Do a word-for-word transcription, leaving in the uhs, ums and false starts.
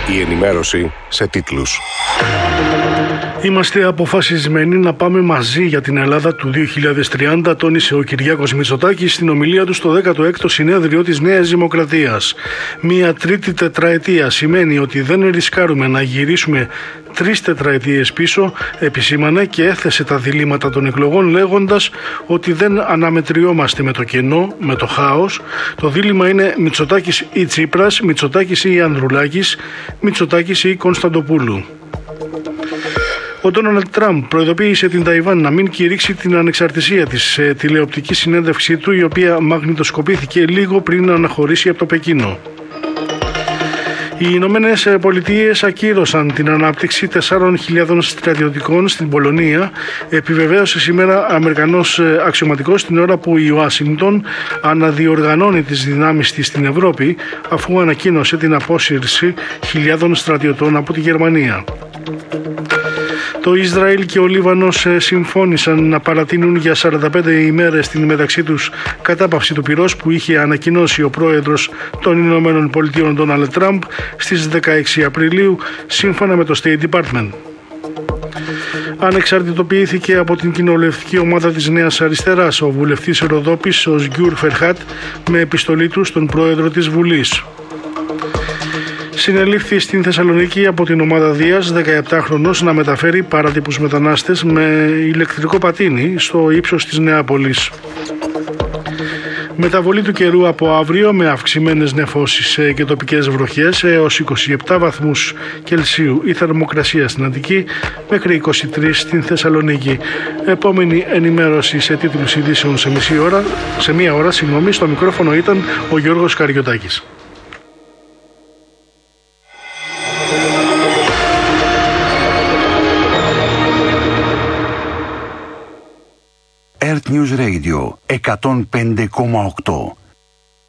Η ενημέρωση σε τίτλους. Είμαστε αποφασισμένοι να πάμε μαζί για την Ελλάδα του δύο χιλιάδες τριάντα, τόνισε ο Κυριάκος Μητσοτάκης στην ομιλία του στο δέκατο έκτο συνέδριο της Νέας Δημοκρατίας. Μία τρίτη τετραετία σημαίνει ότι δεν ρισκάρουμε να γυρίσουμε τρεις τετραετίες πίσω, επισήμανε και έθεσε τα διλήμματα των εκλογών λέγοντας ότι δεν αναμετριόμαστε με το κενό, με το χάος. Το δίλημμα είναι Μητσοτάκης ή Τσίπρας, Μητσοτάκης ή Ανδρουλάκης, Μητσοτάκης ή Κωνσταντοπούλου. Ο Ντόναλντ Τραμπ προειδοποίησε την Ταϊβάν να μην κηρύξει την ανεξαρτησία της σε τηλεοπτική συνέντευξή του, η οποία μαγνητοσκοπήθηκε λίγο πριν αναχωρήσει από το Πεκίνο. Οι Ηνωμένες Πολιτείες ακύρωσαν την ανάπτυξη τεσσάρων χιλιάδων στρατιωτικών στην Πολωνία, επιβεβαίωσε σήμερα Αμερικανός αξιωματικός, την ώρα που η Ουάσιγκτον αναδιοργανώνει τις δυνάμεις της στην Ευρώπη, αφού ανακοίνωσε την απόσυρση χιλιάδων στρατιωτών από τη Γερμανία. Το Ισραήλ και ο Λίβανος συμφώνησαν να παρατείνουν για σαράντα πέντε ημέρες την μεταξύ τους κατάπαυση του πυρός που είχε ανακοινώσει ο πρόεδρος των Ηνωμένων Πολιτειών Ντόναλντ Τραμπ στις δεκαέξι Απριλίου, σύμφωνα με το State Department. Ανεξαρτητοποιήθηκε από την κοινοβουλευτική ομάδα της Νέας Αριστεράς ο βουλευτής Ροδόπης, ο Σγκιούρ Φερχάτ, με επιστολή του στον πρόεδρο της Βουλής. Συνελήφθη στην Θεσσαλονίκη από την ομάδα Δίας δεκαεπτάχρονος να μεταφέρει παράτυπους μετανάστες με ηλεκτρικό πατίνι στο ύψος της Νεάπολης. Μεταβολή του καιρού από αύριο με αυξημένες νεφώσεις και τοπικές βροχές έως είκοσι επτά βαθμούς Κελσίου η θερμοκρασία στην Αττική, μέχρι είκοσι τρία στην Θεσσαλονίκη. Επόμενη ενημέρωση σε τίτλους ειδήσεων σε, μισή ώρα, σε μία ώρα. Συγγνώμη, στο μικρόφωνο ήταν ο Γιώργος Καριωτάκης. Earth News Radio εκατόν πέντε κόμμα οκτώ.